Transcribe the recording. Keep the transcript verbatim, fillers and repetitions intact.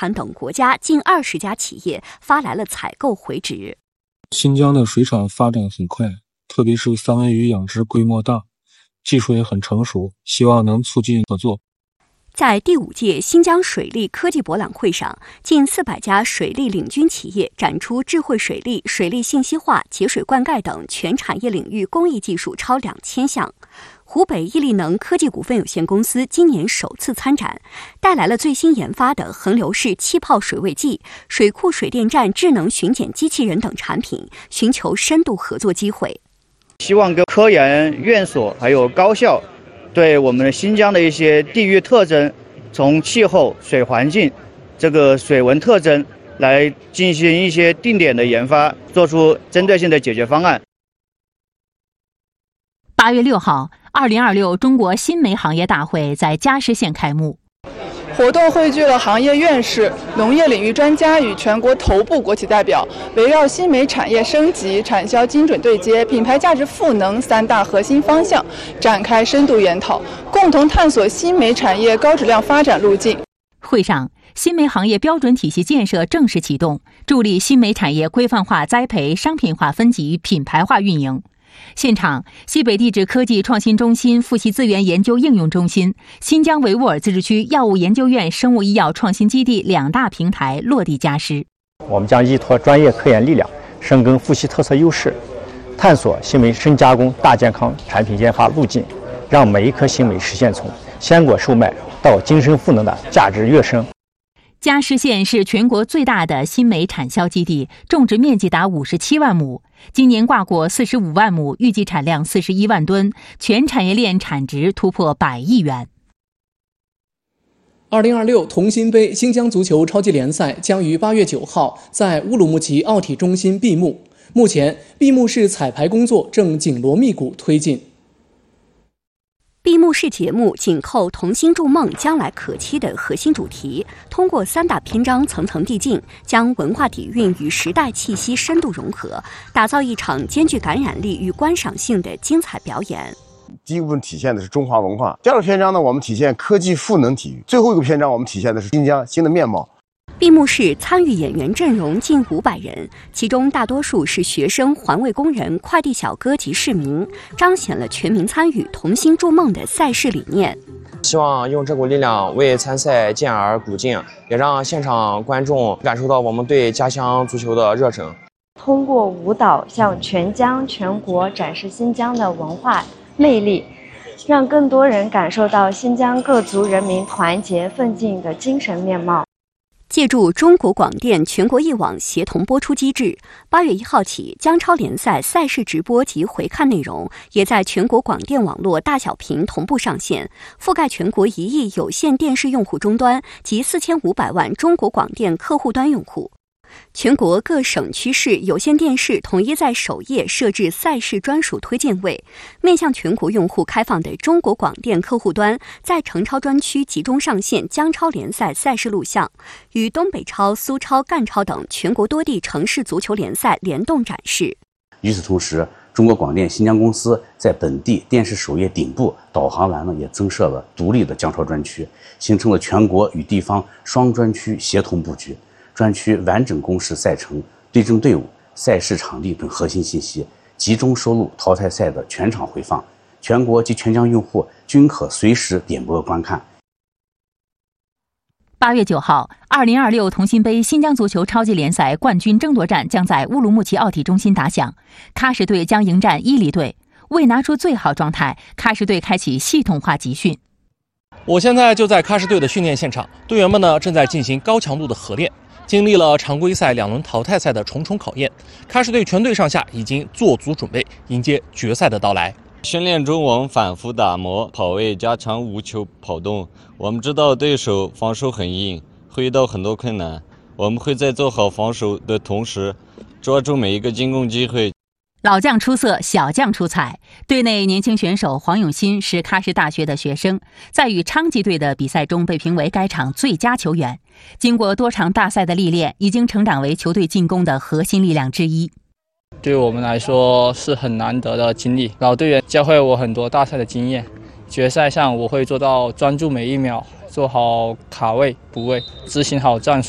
产等国家近二十家企业发来了采购回执。 新疆的水产发展很快，特别是三文鱼养殖规模大，技术也很成熟，希望能促进合作。 在第五届新疆水利科技博览会上，近四百家水利领军企业展出智慧水利、水利信息化、节水灌溉等全产业领域工艺技术超两千项。湖北毅力能科技股份有限公司今年首次参展，带来了最新研发的横流式气泡水位计、水库水电站智能巡检机器人等产品，寻求深度合作机会。 希望跟科研院所还有高校对我们新疆的一些地域特征，从气候、水环境、这个水文特征来进行一些定点的研发，做出针对性的解决方案。 八月六号，二零二六中国新煤行业大会在佳石县开幕。 活动汇聚了行业院士、农业领域专家与全国头部国企代表，围绕新煤产业升级、产销精准对接、品牌价值赋能三大核心方向展开深度研讨，共同探索新煤产业高质量发展路径。 会上，新煤行业标准体系建设正式启动，助力新煤产业规范化栽培、商品化分级、品牌化运营。现场，西北地质科技创新中心富硒资源研究应用中心、新疆维吾尔自治区药物研究院生物医药创新基地两大平台落地加湿。 我们将依托专业科研力量，深耕富硒特色优势，探索新煤深加工大健康产品研发路径，让每一颗新煤实现从鲜果售卖到精神赋能的价值跃升。 佳石县是全国最大的新煤产销基地，种植面积达五十七万亩，今年挂果四十五万亩，预计产量四十一万吨，全产业链产值突破百亿元。 二零二六同心杯新疆足球超级联赛将于八月九号在乌鲁木齐奥体中心闭幕。目前，闭幕式彩排工作正紧锣密鼓推进。 闭幕式节目紧扣同心筑梦将来可期的核心主题，通过三大篇章层层递进，将文化底蕴与时代气息深度融合，打造一场兼具感染力与观赏性的精彩表演。 第一部分体现的是中华文化，第二个篇章呢，我们体现科技赋能体育，最后一个篇章我们体现的是新疆新的面貌。 闭幕式参与演员阵容近五百人，其中大多数是学生、环卫工人、快递小哥及市民，彰显了全民参与、同心筑梦的赛事理念。 希望用这股力量为参赛健儿鼓劲，也让现场观众感受到我们对家乡足球的热忱。 通过舞蹈向全疆全国展示新疆的文化魅力，让更多人感受到新疆各族人民团结奋进的精神面貌。 借助中国广电全国艺网协同播出机制，八月一号起，姜超联赛赛事直播及回看内容也在全国广电网络大小屏同步上线，覆盖全国一亿有线电视用户终端及四千五百万中国广电客户端用户。全国各省区市有线电视统一在首页设置赛事专属推荐位，面向全国用户开放的中国广电客户端在程超专区集中上线姜超联赛赛事录像，与东北超、苏超、赣超等全国多地城市足球联赛联动展示。 与此同时，中国广电新疆公司在本地电视首页顶部导航栏呢也增设了独立的姜超专区，形成了全国与地方双专区协同布局。专区完整公示赛程、对阵队伍、赛事场地等核心信息，集中收录淘汰赛的全场回放，全国及全疆用户均可随时点播观看。 八月九号，二零二六同心杯新疆足球超级联赛冠军争夺战将在乌鲁木齐奥体中心打响，喀什队将迎战伊犁队。为拿出最好状态，喀什队开启系统化集训。 我现在就在喀什队的训练现场，队员们呢正在进行高强度的合练。经历了常规赛两轮淘汰赛的重重考验，喀什队全队上下已经做足准备，迎接决赛的到来。 训练中我们反复打磨跑位，加强无球跑动。我们知道对手防守很硬，会遇到很多困难，我们会在做好防守的同时，抓住每一个进攻机会。 老将出色，小将出彩。队内年轻选手黄永新是喀什大学的学生，在与昌吉队的比赛中被评为该场最佳球员。经过多场大赛的历练，已经成长为球队进攻的核心力量之一。 对我们来说是很难得的经历，老队员教会我很多大赛的经验。决赛上我会做到专注每一秒，做好卡位、补位，执行好战术。